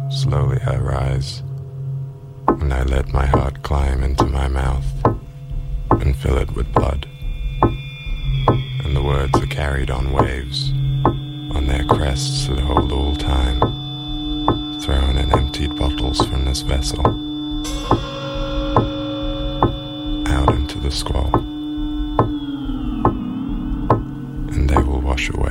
slowly I rise, and I let my heart climb into my mouth and fill it with blood. And the words are carried on waves, on their crests that hold all time, thrown in emptied bottles from this vessel, out into the squall, and they will wash away.